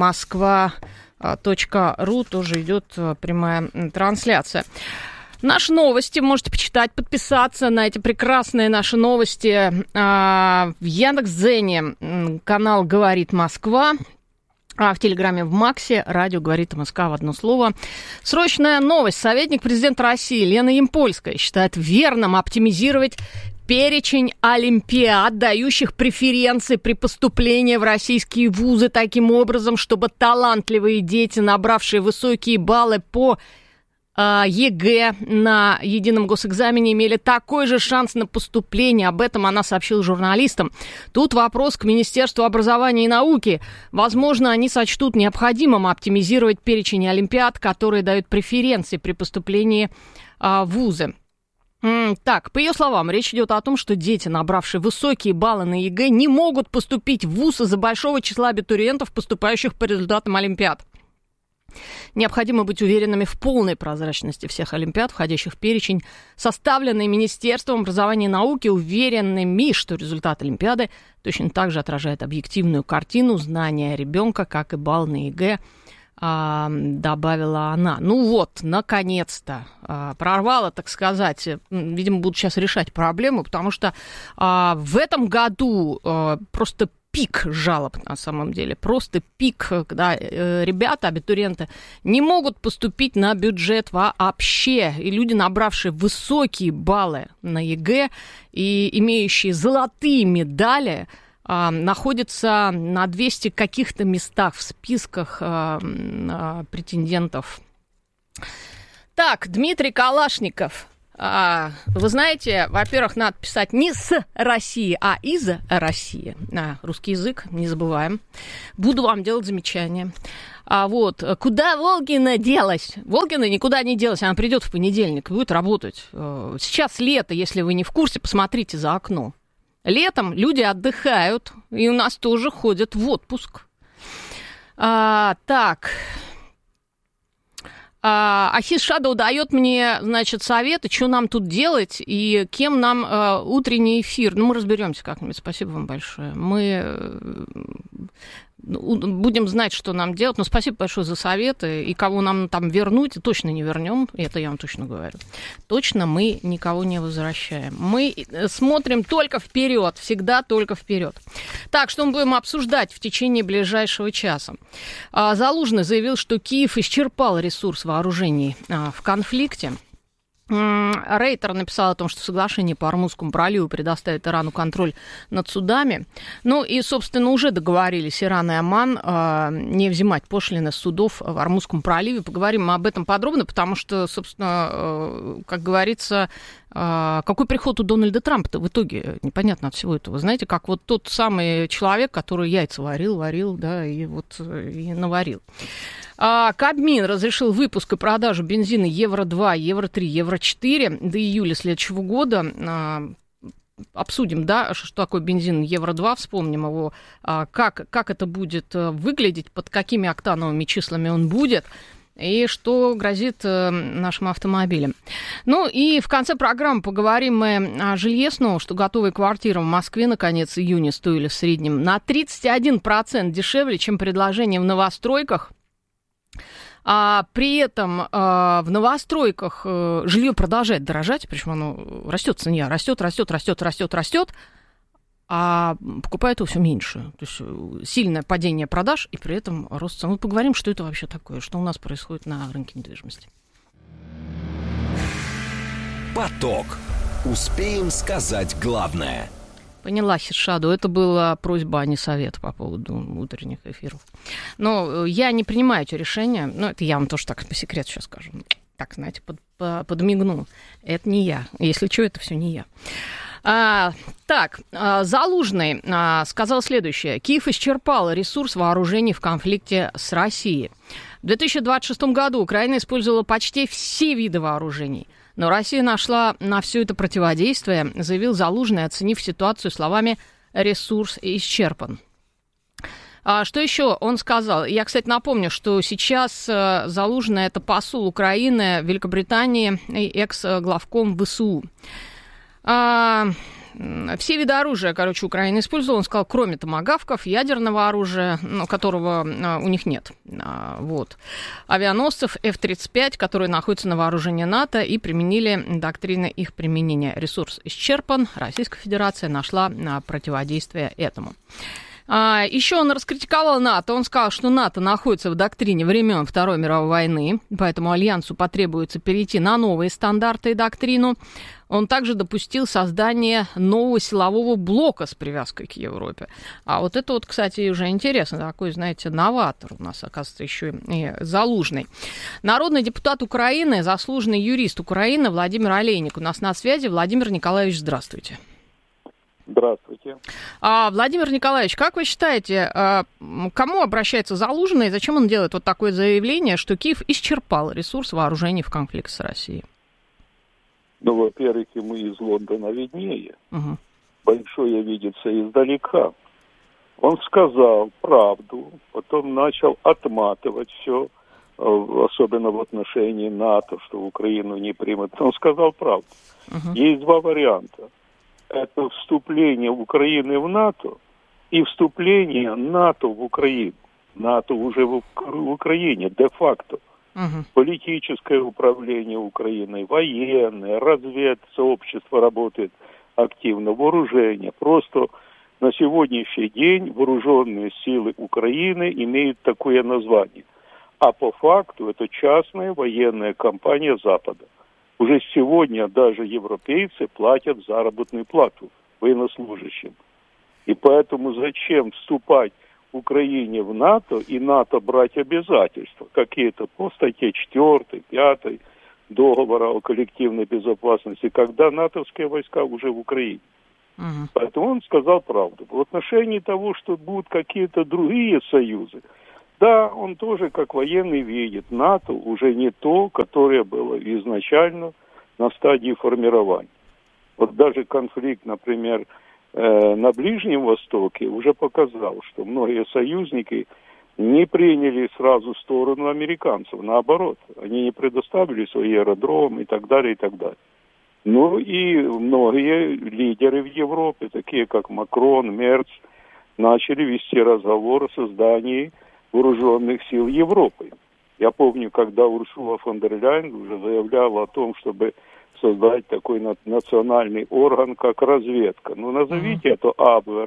Москва.ру тоже идет прямая трансляция. Наши новости можете почитать, подписаться на эти прекрасные наши новости в Яндекс.Дзене. Канал «Говорит Москва». А в Телеграме, в Максе, радио «Говорит МСК» в одно слово. Срочная новость. Советник президента России Лена Ямпольская считает верным оптимизировать перечень олимпиад, дающих преференции при поступлении в российские вузы таким образом, чтобы талантливые дети, набравшие высокие баллы по ЕГЭ на едином госэкзамене, имели такой же шанс на поступление. Об этом она сообщила журналистам. Тут вопрос к Министерству образования и науки. Возможно, они сочтут необходимым оптимизировать перечень олимпиад, которые дают преференции при поступлении в вузы. Так, по ее словам, речь идет о том, что дети, набравшие высокие баллы на ЕГЭ, не могут поступить в вуз из-за большого числа абитуриентов, поступающих по результатам олимпиад. Необходимо быть уверенными в полной прозрачности всех олимпиад, входящих в перечень, составленный Министерством образования и науки, уверенными, что результат олимпиады точно так же отражает объективную картину знания ребенка, как и балл на ЕГЭ добавила она. Ну вот, наконец-то прорвало, так сказать. Видимо, будут сейчас решать проблему, потому что в этом году просто пик жалоб на самом деле. Просто пик, когда ребята, абитуриенты, не могут поступить на бюджет вообще. И люди, набравшие высокие баллы на ЕГЭ и имеющие золотые медали, находится на 200 каких-то местах в списках претендентов. Так, Дмитрий Калашников. Вы знаете, во-первых, надо писать не с России, а из России. Русский язык, не забываем. Буду вам делать замечания. Вот. Куда Волгина делась? Волгина никуда не делась, она придет в понедельник, будет работать. Сейчас лето, если вы не в курсе, посмотрите за окно. Летом люди отдыхают, и у нас тоже ходят в отпуск. Так. Ахис Шадоу дает мне, значит, советы, что нам тут делать и кем нам утренний эфир. Ну, мы разберемся как-нибудь. Спасибо вам большое. Мы будем знать, что нам делать. Но спасибо большое за советы. И кого нам там вернуть, точно не вернем. Это я вам точно говорю. Точно мы никого не возвращаем. Мы смотрим только вперед. Всегда только вперед. Так, что мы будем обсуждать в течение ближайшего часа? Залужный заявил, что Киев исчерпал ресурс вооружений в конфликте. Рейтер написал о том, что соглашение по Ормузскому проливу предоставит Ирану контроль над судами. Ну и, собственно, уже договорились Иран и Оман не взимать пошлины с судов в Ормузском проливе. Поговорим об этом подробно, потому что, собственно, как говорится, какой приход у Дональда Трампа-то в итоге непонятно от всего этого. Знаете, как вот тот самый человек, который яйца варил, да, и вот и наварил. Кабмин разрешил выпуск и продажу бензина Евро-2, Евро-3, Евро-4 до июля следующего года. Обсудим, да, что такое бензин Евро-2, вспомним его, как это будет выглядеть, под какими октановыми числами он будет. И что грозит нашим автомобилям. Ну и в конце программы поговорим мы о жилье снова, что готовые квартиры в Москве на конец июня стоили в среднем на 31% дешевле, чем предложение в новостройках. При этом в новостройках жилье продолжает дорожать, причем оно растет, цена растет, а покупают его все меньше. То есть сильное падение продаж и при этом рост цен. Мы поговорим, что это вообще такое, что у нас происходит на рынке недвижимости. Поток. Успеем сказать главное. Поняла, Хитшаду. Это была просьба, а не совет по поводу утренних эфиров. Но я не принимаю эти решения. Ну, это я вам тоже так по секрету сейчас скажу. Так, знаете, подмигну. Это не я. Если что, это все не я. Залужный сказал следующее. Киев исчерпал ресурс вооружений в конфликте с Россией. В 2026 году Украина использовала почти все виды вооружений. Но Россия нашла на все это противодействие, заявил Залужный, оценив ситуацию словами «ресурс исчерпан». Что еще он сказал? Я, кстати, напомню, что сейчас Залужный – это посол Украины в Великобритании и экс-главком ВСУ. Все виды оружия, Украина использовала, он сказал, кроме томагавков, ядерного оружия, которого у них нет. Вот. Авианосцев F-35, которые находятся на вооружении НАТО и применили доктрины их применения. Ресурс исчерпан, Российская Федерация нашла противодействие этому. Еще он раскритиковал НАТО. Он сказал, что НАТО находится в доктрине времен Второй мировой войны, поэтому Альянсу потребуется перейти на новые стандарты и доктрину. Он также допустил создание нового силового блока с привязкой к Европе. А вот это вот, кстати, уже интересно. Такой, знаете, новатор у нас, оказывается, еще и Залужный. Народный депутат Украины, заслуженный юрист Украины Владимир Олейник у нас на связи. Владимир Николаевич, здравствуйте. Здравствуйте. Владимир Николаевич, как вы считаете, кому обращается Залужный и зачем он делает вот такое заявление, что Киев исчерпал ресурс вооружений в конфликте с Россией? Ну, во-первых, ему из Лондона виднее. Угу. Большое видится издалека. Он сказал правду, потом начал отматывать все, особенно в отношении НАТО, что Украину не примут. Он сказал правду. Угу. Есть два варианта. Это вступление Украины в НАТО и вступление НАТО в Украину. НАТО уже в Украине, де-факто. Политическое управление Украиной, военное, разведсообщество работает активно, вооружение. Просто на сегодняшний день вооруженные силы Украины имеют такое название. А по факту это частная военная компания Запада. Уже сегодня даже европейцы платят заработную плату военнослужащим. И поэтому зачем вступать Украине в НАТО и НАТО брать обязательства какие-то по статье 4, 5 договора о коллективной безопасности, когда натовские войска уже в Украине. Поэтому он сказал правду. В отношении того, что будут какие-то другие союзы, да, он тоже как военный видит, НАТО уже не то, которое было изначально на стадии формирования. Вот даже конфликт, например, на Ближнем Востоке уже показал, что многие союзники не приняли сразу сторону американцев. Наоборот, они не предоставили свои аэродромы и так далее, и так далее. Ну и многие лидеры в Европе, такие как Макрон, Мерц, начали вести разговор о создании вооруженных сил Европы. Я помню, когда Урсула фон дер Ляйен уже заявляла о том, чтобы создать такой национальный орган, как разведка. Ну, назовите это Абвер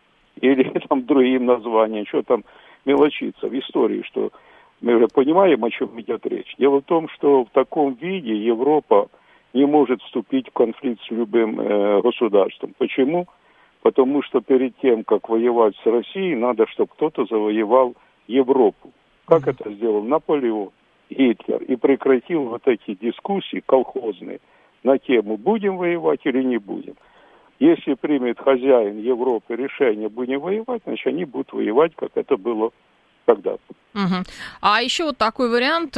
или там другим названием, что там мелочиться в истории, что мы уже понимаем, о чем идет речь. Дело в том, что в таком виде Европа не может вступить в конфликт с любым государством. Почему? Потому что перед тем, как воевать с Россией, надо, чтобы кто-то завоевал Европу. Как это сделал Наполеон, Гитлер, и прекратил вот эти дискуссии колхозные на тему, будем воевать или не будем. Если примет хозяин Европы решение, будем воевать, значит, они будут воевать, как это было когда-то. А еще вот такой вариант,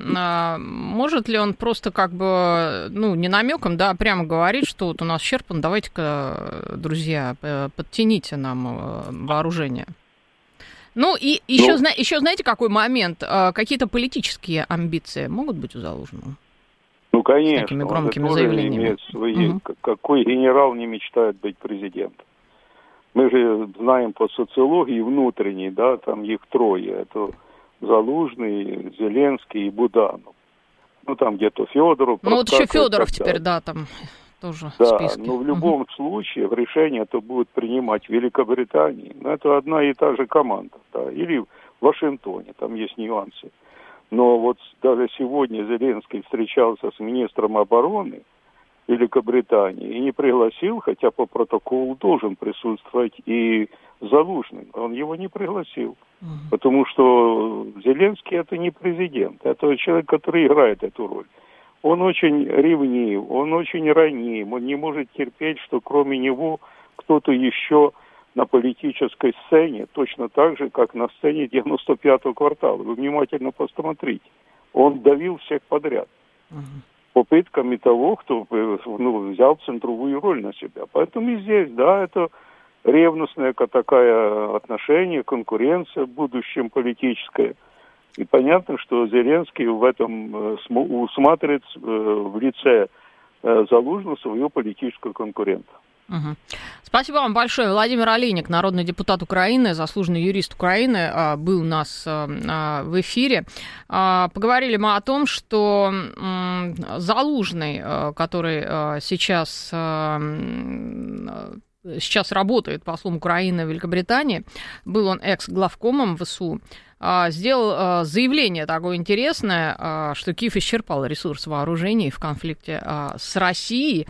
может ли он просто как бы, ну, не намеком, да, прямо говорить, что вот у нас исчерпан, давайте-ка, друзья, подтяните нам вооружение. Ну, и еще знаете, какой момент? Какие-то политические амбиции могут быть у Залужного? Ну, конечно. С такими громкими заявлениями. Какой генерал не мечтает быть президентом? Мы же знаем по социологии внутренней, да, там их трое. Это Залужный, Зеленский и Буданов. Ну, там где-то Федоров. Ну, вот еще Федоров теперь, да, там тоже в списке. Да, но в любом случае решение это будет принимать в Великобритании. Но это одна и та же команда, да, или в Вашингтоне, там есть нюансы. Но вот даже сегодня Зеленский встречался с министром обороны Великобритании и не пригласил, хотя по протоколу должен присутствовать и Залужный. Он его не пригласил, потому что Зеленский это не президент, это человек, который играет эту роль. Он очень ревнив, он очень раним, он не может терпеть, что кроме него кто-то еще на политической сцене, точно так же, как на сцене 95-го квартала. Вы внимательно посмотрите. Он давил всех подряд. Попытками того, кто взял центровую роль на себя. Поэтому и здесь, да, это ревностное такое отношение, конкуренция в будущем политическая. И понятно, что Зеленский в этом усматривает в лице Залужного своего политического конкурента. Спасибо вам большое. Владимир Олейник, народный депутат Украины, заслуженный юрист Украины, был у нас в эфире. Поговорили мы о том, что Залужный, который сейчас работает послом Украины в Великобритании, был он экс-главкомом ВСУ, сделал заявление такое интересное, что Киев исчерпал ресурс вооружений в конфликте с Россией.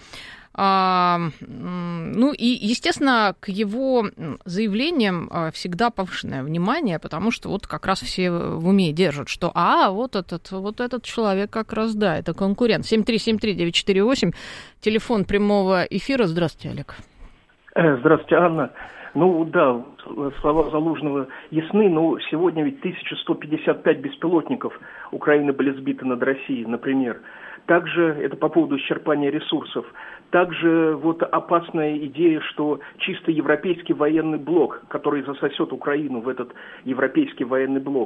Ну и, естественно, к его заявлениям всегда повышенное внимание, потому что вот как раз все в уме держат, что вот этот человек как раз, да, это конкурент. 7373948, телефон прямого эфира. Здравствуйте, Олег. Здравствуйте, Анна. Ну да, слова Залужного ясны, но сегодня ведь 1155 беспилотников Украины были сбиты над Россией, например. Также, это по поводу исчерпания ресурсов, также вот опасная идея, что чисто европейский военный блок, который засосет Украину в этот европейский военный блок.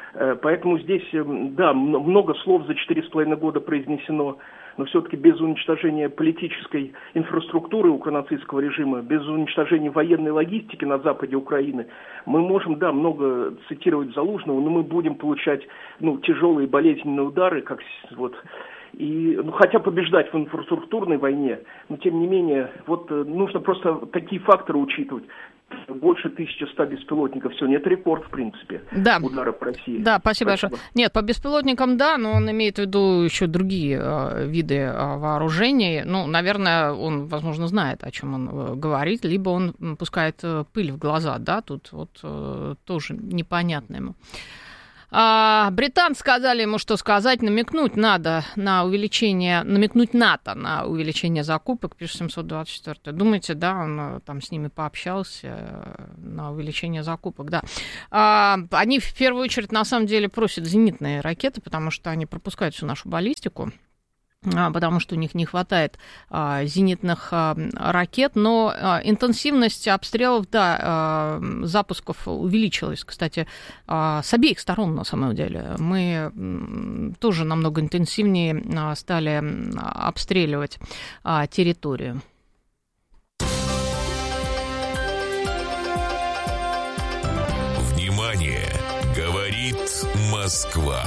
Поэтому здесь, да, много слов за 4,5 года произнесено, но все-таки без уничтожения политической инфраструктуры укронацистского режима, без уничтожения военной логистики на западе Украины, мы можем, да, много цитировать Залужного, но мы будем получать, тяжелые болезненные удары, как вот. И, хотя побеждать в инфраструктурной войне, но тем не менее, нужно просто такие факторы учитывать. Больше 1100 беспилотников сегодня. Это рекорд, в принципе, удара по России. Да, спасибо большое. Нет, по беспилотникам, да, но он имеет в виду еще другие виды вооружений. Наверное, он, возможно, знает, о чем он говорит, либо он пускает пыль в глаза, да, тут тоже непонятно ему. Британцы сказали ему, что сказать, намекнуть НАТО на увеличение закупок, пишет 724. Думаете, да, он там с ними пообщался на увеличение закупок, да. Они в первую очередь на самом деле просят зенитные ракеты, потому что они пропускают всю нашу баллистику, потому что у них не хватает зенитных ракет, но интенсивность обстрелов, да, запусков увеличилась, кстати, с обеих сторон, на самом деле. Мы тоже намного интенсивнее стали обстреливать территорию. Внимание! Говорит Москва.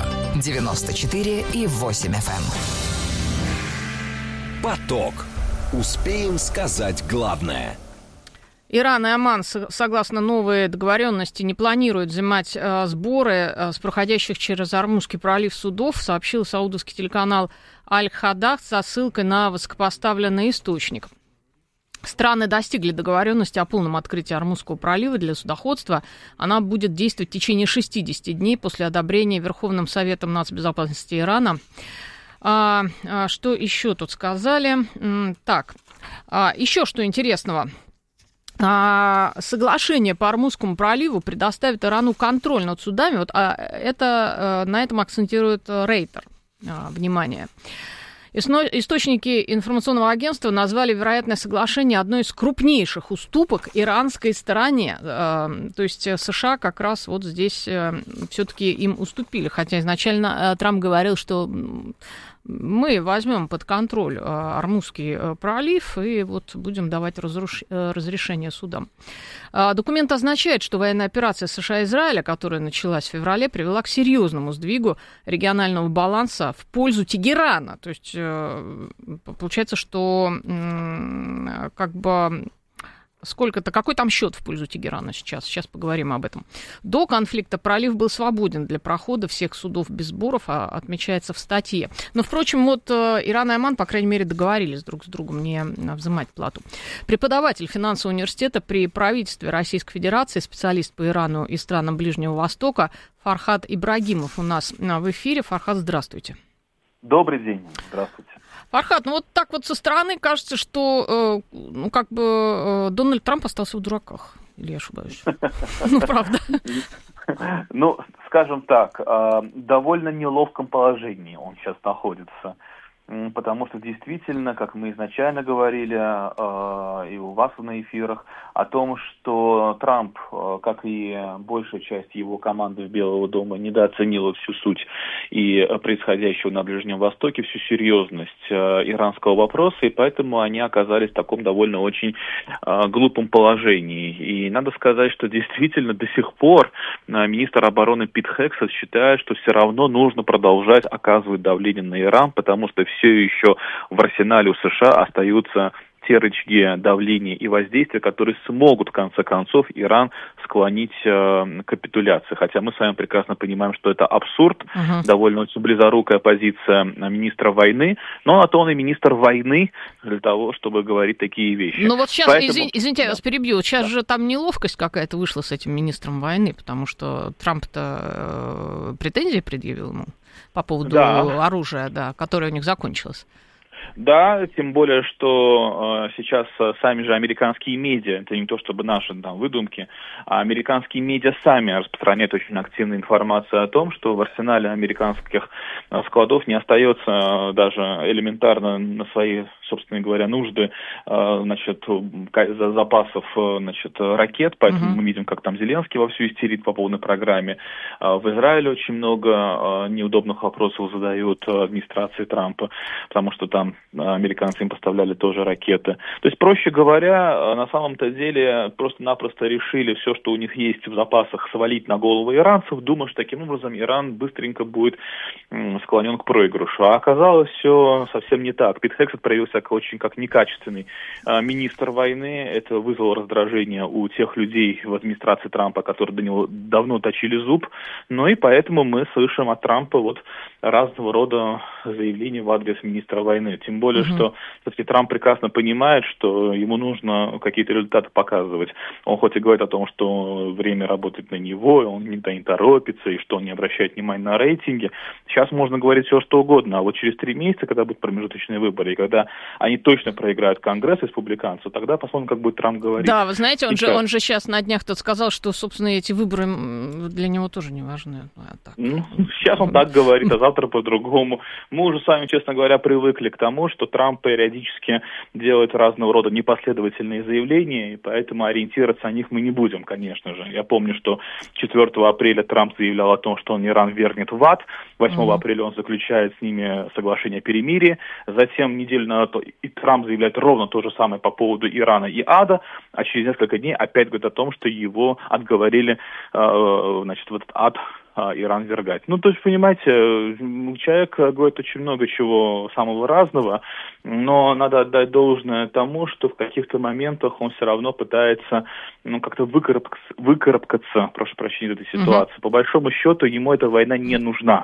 94,8 FM. Поток. Успеем сказать главное. Иран и Оман, согласно новой договоренности, не планируют взимать сборы с проходящих через Ормузский пролив судов, сообщил саудовский телеканал Аль-Хадах со ссылкой на высокопоставленный источник. Страны достигли договоренности о полном открытии Ормузского пролива для судоходства. Она будет действовать в течение 60 дней после одобрения Верховным Советом нацбезопасности Ирана. Что еще тут сказали? Так, еще что интересного. Соглашение по Ормузскому проливу предоставит Ирану контроль над судами. На этом акцентирует Рейтер. Внимание. Источники информационного агентства назвали вероятное соглашение одной из крупнейших уступок иранской стороне. То есть США как раз вот здесь все-таки им уступили. Хотя изначально Трамп говорил, что мы возьмем под контроль Ормузский пролив и вот будем давать разрешение судам. Документ означает, что военная операция США и Израиля, которая началась в феврале, привела к серьезному сдвигу регионального баланса в пользу Тегерана. То есть получается, что какой там счет в пользу Тегерана сейчас? Сейчас поговорим об этом. До конфликта пролив был свободен для прохода всех судов без сборов, отмечается в статье. Но, впрочем, Иран и Оман, по крайней мере, договорились друг с другом не взимать плату. Преподаватель финансового университета при правительстве Российской Федерации, специалист по Ирану и странам Ближнего Востока Фархад Ибрагимов у нас в эфире. Фархад, здравствуйте. Добрый день, здравствуйте. Фархад, так со стороны кажется, что Дональд Трамп остался в дураках. Или я ошибаюсь? Правда. Скажем так, в довольно неловком положении он сейчас находится. Потому что действительно, как мы изначально говорили и у вас на эфирах, о том, что Трамп, как и большая часть его команды Белого дома, недооценила всю суть и происходящего на Ближнем Востоке, всю серьезность иранского вопроса, и поэтому они оказались в таком довольно очень глупом положении. И надо сказать, что действительно до сих пор министр обороны Пит Хексет считает, что все равно нужно продолжать оказывать давление на Иран, потому что все еще в арсенале у США остаются те рычаги давления и воздействия, которые смогут, в конце концов, Иран склонить к капитуляции. Хотя мы с вами прекрасно понимаем, что это абсурд, довольно очень близорукая позиция министра войны, но на то он и министр войны для того, чтобы говорить такие вещи. Сейчас, извините, я вас перебью, сейчас же там неловкость какая-то вышла с этим министром войны, потому что Трамп-то претензии предъявил ему по поводу оружия, которое у них закончилось. Да, тем более, что сейчас сами же американские медиа, это не то чтобы наши там выдумки, а американские медиа сами распространяют очень активную информацию о том, что в арсенале американских складов не остается даже элементарно на свои, собственно говоря, нужды, значит, запасов, значит, ракет, поэтому мы видим, как там Зеленский вовсю истерит по полной программе. В Израиле очень много неудобных вопросов задают администрации Трампа, потому что там американцы им поставляли тоже ракеты. То есть, проще говоря, на самом-то деле просто-напросто решили все, что у них есть в запасах, свалить на голову иранцев, думая, что таким образом Иран быстренько будет склонен к проигрышу. А оказалось все совсем не так. Пит Хексет проявился очень как некачественный министр войны. Это вызвало раздражение у тех людей в администрации Трампа, которые до него давно точили зуб. Ну и поэтому мы слышим от Трампа вот разного рода заявления в адрес министра войны. Тем более, что все-таки Трамп прекрасно понимает, что ему нужно какие-то результаты показывать. Он хоть и говорит о том, что время работает на него, он никуда не торопится, и что он не обращает внимания на рейтинги. Сейчас можно говорить все, что угодно, а вот через 3 месяца, когда будут промежуточные выборы, и когда они точно проиграют Конгресс республиканцев, тогда посмотрим, как будет Трамп говорить. Да, вы знаете, он же сейчас на днях тут сказал, что, собственно, эти выборы для него тоже не важны. Ну, сейчас он так говорит, а завтра по-другому. Мы уже с вами, честно говоря, привыкли к тому, что Трамп периодически делает разного рода непоследовательные заявления, и поэтому ориентироваться на них мы не будем, конечно же. Я помню, что 4 апреля Трамп заявлял о том, что он Иран вергнет в ад. 8 апреля он заключает с ними соглашение о перемирии. Затем неделю назад и Трамп заявляет ровно то же самое по поводу Ирана и ада, а через несколько дней опять говорит о том, что его отговорили, значит, в этот ад Иран вергать. Ну, то есть, понимаете, человек говорит очень много чего самого разного, но надо отдать должное тому, что в каких-то моментах он все равно пытается, ну, как-то выкарабкаться, прошу прощения, из этой ситуации. По большому счету, ему эта война не нужна.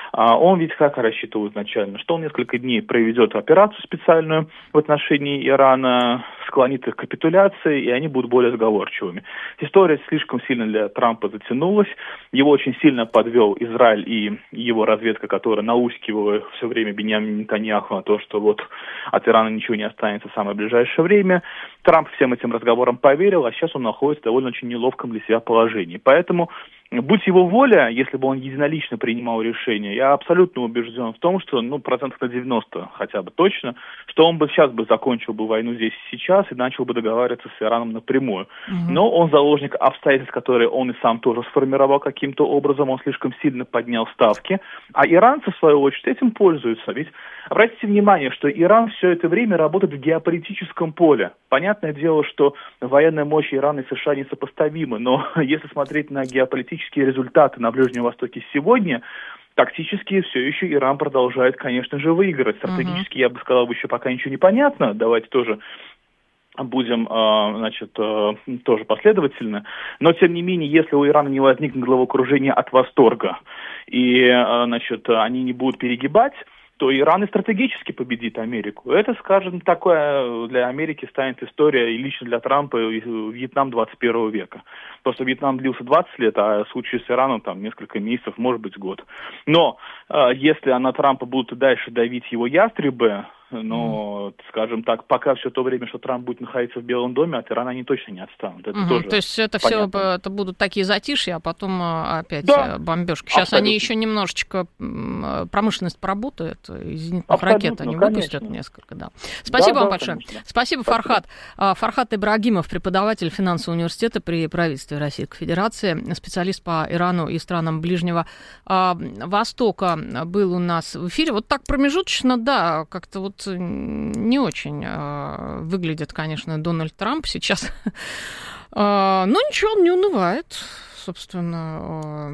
Он ведь как рассчитывал изначально, что он несколько дней проведет операцию специальную в отношении Ирана, склонит их к капитуляции, и они будут более сговорчивыми. История слишком сильно для Трампа затянулась, его очень сильно подвел Израиль и его разведка, которая наускивала все время Биньямина Нетаньяху на то, что вот от Ирана ничего не останется в самое ближайшее время. Трамп всем этим разговорам поверил, а сейчас он находится в довольно очень неловком для себя положении. Поэтому, будь его воля, если бы он единолично принимал решение, я абсолютно убежден в том, что, ну, 90% хотя бы точно, что он бы сейчас бы закончил бы войну здесь и сейчас и начал бы договариваться с Ираном напрямую. Но он заложник обстоятельств, которые он и сам тоже сформировал каким-то образом, он слишком сильно поднял ставки, а иранцы, в свою очередь, этим пользуются. Ведь обратите внимание, что Иран все это время работает в геополитическом поле. Понятное дело, что военная мощь Ирана и США несопоставимы, но если смотреть на геополитические результаты на Ближнем Востоке сегодня, тактически все еще Иран продолжает, конечно же, выигрывать. Стратегически, я бы сказал, еще пока ничего не понятно. Давайте тоже будем, значит, тоже последовательно. Но, тем не менее, если у Ирана не возникнет головокружения от восторга, и, значит, они не будут перегибать, то Иран и стратегически победит Америку. Это, скажем, такое для Америки станет история, и лично для Трампа, Вьетнам 21 века. Просто Вьетнам длился 20 лет, а в случае с Ираном там несколько месяцев, может быть, год. Но если на Трампа будут и дальше давить его ястребы, но, скажем так, пока все то время, что Трамп будет находиться в Белом доме, от Ирана они точно не отстанут. Это тоже то есть это понятно. Все это будут такие затишья, а потом опять бомбежки. Сейчас абсолютно. Они еще немножечко промышленность поработают, из зенитных ракет они выпустят несколько. Да. Спасибо вам большое. Конечно. Спасибо, Фархад. Фархад Ибрагимов, преподаватель финансового университета при правительстве Российской Федерации, специалист по Ирану и странам Ближнего Востока, был у нас в эфире. Вот так промежуточно, да, как-то вот не очень выглядит, конечно, Дональд Трамп сейчас. Но ничего, он не унывает, собственно.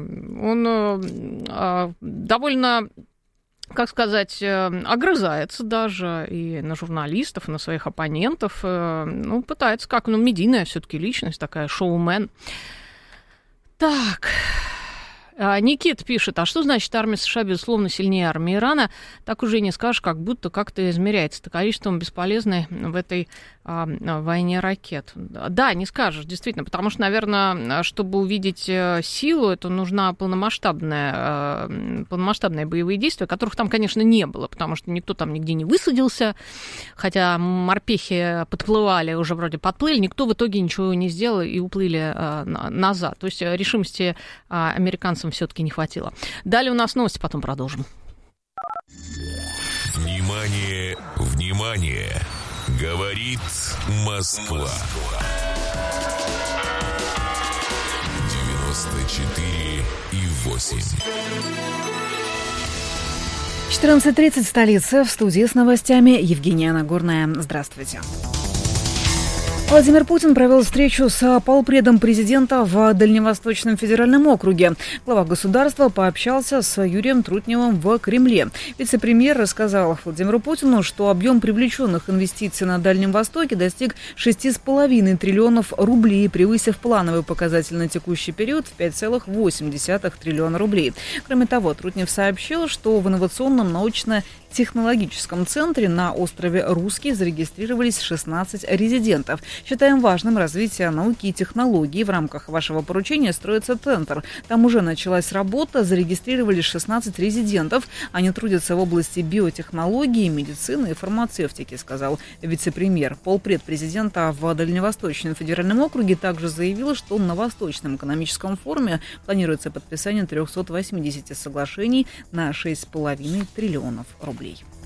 Он довольно, как сказать, огрызается даже и на журналистов, и на своих оппонентов. Ну, пытается, как, медийная все-таки личность, такая шоумен. Так, Никит пишет, а что значит армия США, безусловно, сильнее армии Ирана? Так уже не скажешь, как будто как-то измеряется количеством бесполезной в этой войне ракет. Да, не скажешь, действительно, потому что, наверное, чтобы увидеть силу, это нужна полномасштабные боевые действия, которых там, конечно, не было, потому что никто там нигде не высадился, хотя морпехи подплывали, уже вроде подплыли, никто в итоге ничего не сделал и уплыли назад. То есть решимости американцам все-таки не хватило. Далее у нас новости, потом продолжим. Внимание, внимание! Говорит Москва. 94,8. 14:30, столица. В студии с новостями Евгения Нагорная. Здравствуйте. Владимир Путин провел встречу с полпредом президента в Дальневосточном федеральном округе. Глава государства пообщался с Юрием Трутневым в Кремле. Вице-премьер рассказал Владимиру Путину, что объем привлеченных инвестиций на Дальнем Востоке достиг 6,5 триллионов рублей, превысив плановый показатель на текущий период в 5,8 триллиона рублей. Кроме того, Трутнев сообщил, что в инновационном научно-технологическом центре на острове Русский зарегистрировались 16 резидентов. Считаем важным развитие науки и технологий. В рамках вашего поручения строится центр. Там уже началась работа, зарегистрировали 16 резидентов. Они трудятся в области биотехнологии, медицины и фармацевтики, сказал вице-премьер. Полпред президента в Дальневосточном федеральном округе также заявил, что на Восточном экономическом форуме планируется подписание 380 соглашений на 6,5 триллионов рублей.